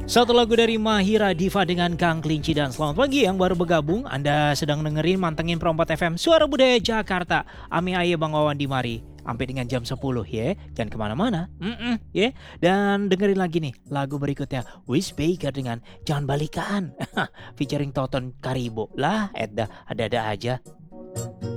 Satu lagu dari Mahira Diva dengan Kang Kelinci. Dan selamat pagi yang baru bergabung. Anda sedang dengerin Mantengin Perompat FM Suara Budaya Jakarta. Ami aye Bang Wawan di mari sampai dengan jam 10 ya. Jangan kemana-mana ya. Dan dengerin lagi nih lagu berikutnya Wish Baker dengan Jangan Balikan featuring Toton Karibo. Lah ada aja.